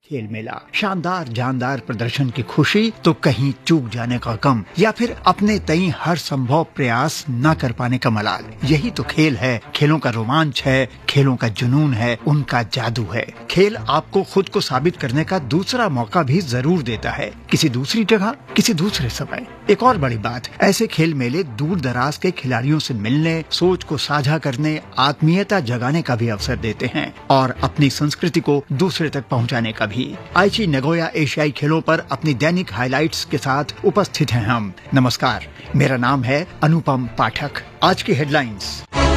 खेल मेला, शानदार जानदार प्रदर्शन की खुशी तो कहीं चूक जाने का गम, या फिर अपने तई हर संभव प्रयास न कर पाने का मलाल। यही तो खेल है, खेलों का रोमांच है, खेलों का जुनून है, उनका जादू है। खेल आपको खुद को साबित करने का दूसरा मौका भी जरूर देता है, किसी दूसरी जगह, किसी दूसरे समय। एक और बड़ी बात, ऐसे खेल मेले दूर दराज के खिलाड़ियों से मिलने, सोच को साझा करने, आत्मीयता जगाने का भी अवसर देते हैं और अपनी संस्कृति को दूसरे तक पहुंचाने का भी। आईची नगोया एशियाई खेलों पर अपनी दैनिक हाइलाइट्स के साथ उपस्थित हैं हम। नमस्कार, मेरा नाम है अनुपम पाठक। आज की हेडलाइंस।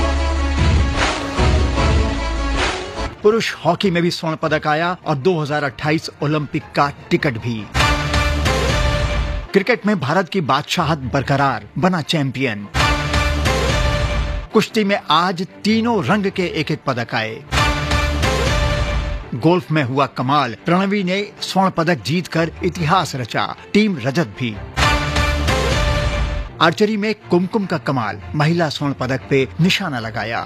पुरुष हॉकी में भी स्वर्ण पदक आया और 2028 ओलंपिक का टिकट भी। क्रिकेट में भारत की बादशाहत बरकरार, बना चैंपियन। कुश्ती में आज तीनों रंग के एक एक पदक आए। गोल्फ में हुआ कमाल, प्रणवी ने स्वर्ण पदक जीतकर इतिहास रचा, टीम रजत भी। आर्चरी में कुमकुम का कमाल, महिला स्वर्ण पदक पे निशाना लगाया।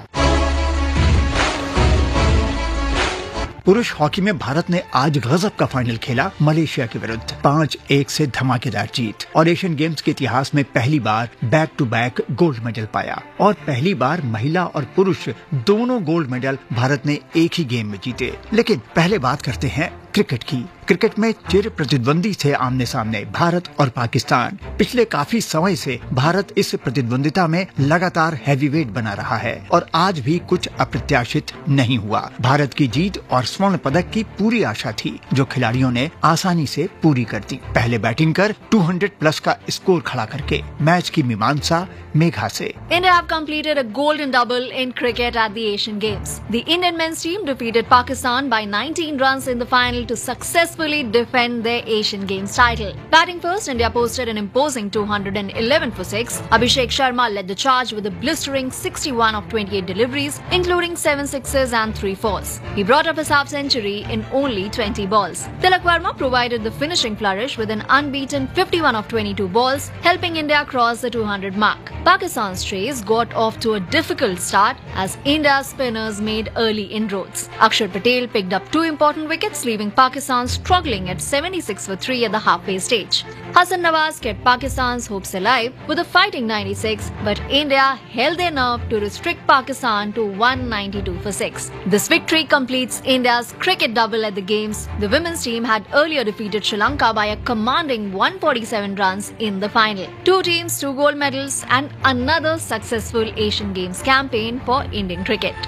पुरुष हॉकी में भारत ने आज गजब का फाइनल खेला मलेशिया के विरुद्ध, 5-1 से धमाकेदार जीत और एशियन गेम्स के इतिहास में पहली बार back to back gold medal पाया। और पहली बार महिला और पुरुष दोनों गोल्ड मेडल भारत ने एक ही गेम में जीते। लेकिन पहले बात करते हैं क्रिकेट की। क्रिकेट में चिर प्रतिद्वंदी थे आमने सामने भारत और पाकिस्तान। पिछले काफी समय से भारत इस प्रतिद्वंदिता में लगातार हैवीवेट बना रहा है और आज भी कुछ अप्रत्याशित नहीं हुआ। भारत की जीत और स्वर्ण पदक की पूरी आशा थी, जो खिलाड़ियों ने आसानी से पूरी कर दी। पहले बैटिंग कर 200 प्लस का स्कोर खड़ा करके मैच की मीमांसा मेघा से। India have completed a golden double in cricket at the Asian Games. The Indian men's team defeated Pakistan by 19 runs in the final to successfully defend their Asian Games title. Batting first, India posted an imposing 211 for 6. Abhishek Sharma led the charge with a blistering 61 of 28 deliveries, including 7 sixes and 3 fours. He brought up his half century in only 20 balls. Tilak Verma provided the finishing flourish with an unbeaten 51 of 22 balls, helping India cross the 200 mark. Pakistan's chase got off to a difficult start as India's spinners made early inroads. Akshar Patel picked up 2 important wickets, leaving Pakistan struggling at 76 for 3 at the halfway stage. Hassan Nawaz kept Pakistan's hopes alive with a fighting 96, but India held their nerve to restrict Pakistan to 192 for 6. This victory completes India's cricket double at the Games. The women's team had earlier defeated Sri Lanka by a commanding 147 runs in the final. 2 teams, 2 gold medals and another successful Asian Games campaign for Indian cricket.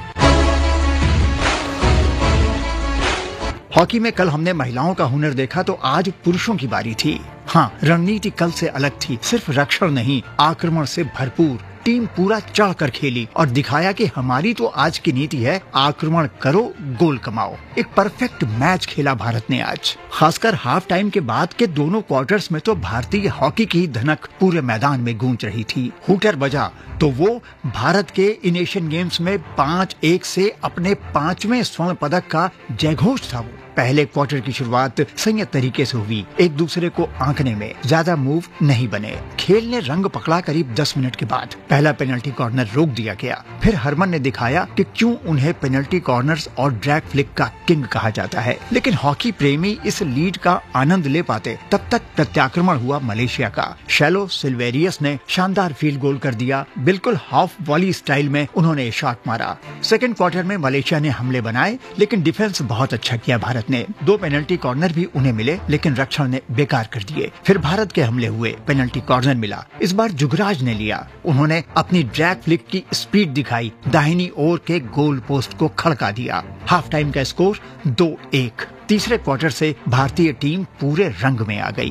Hockey में कल हमने महिलाओं का हुनर देखा तो आज पुरुषों की बारी थी। हाँ, रणनीति कल से अलग थी, सिर्फ रक्षण नहीं, आक्रमण से भरपूर। टीम पूरा चढ़कर खेली और दिखाया कि हमारी तो आज की नीति है, आक्रमण करो, गोल कमाओ। एक परफेक्ट मैच खेला भारत ने आज। खासकर हाफ टाइम के बाद के दोनों क्वार्टर्स में तो भारतीय हॉकी की धनक पूरे मैदान में गूंज रही थी। हुटर बजा तो वो भारत के इन एशियन गेम्स में 5-1 से अपने 5वें स्वर्ण पदक का जयघोष था। वो पहले क्वार्टर की शुरुआत संयत तरीके से हुई, एक दूसरे को आंकने में ज्यादा मूव नहीं बने। खेल ने रंग पकड़ा करीब 10 मिनट के बाद पहला पेनल्टी कॉर्नर रोक दिया गया। फिर हरमन ने दिखाया कि क्यों उन्हें पेनल्टी कॉर्नर्स और ड्रैग फ्लिक का किंग कहा जाता है। लेकिन हॉकी प्रेमी इस लीड का आनंद ले पाते तब तक प्रत्याक्रमण हुआ मलेशिया का। शैलो सिल्वेरियस ने शानदार फील्ड गोल कर दिया। बिल्कुल हाफ वॉली स्टाइल में उन्होंने शॉट मारा। सेकंड क्वार्टर में मलेशिया ने हमले बनाए, लेकिन डिफेंस बहुत अच्छा किया भारत ने। 2 पेनल्टी कॉर्नर भी उन्हें मिले, लेकिन रक्षण ने बेकार कर दिए। फिर भारत के हमले हुए, पेनल्टी कॉर्नर मिला। इस बार जुगराज ने लिया। उन्होंने अपनी ड्रैग फ्लिक की स्पीड दिखाई, दाहिनी ओर के गोल पोस्ट को खड़का दिया। हाफ टाइम का स्कोर 2-1। तीसरे क्वार्टर से भारतीय टीम पूरे रंग में आ गई।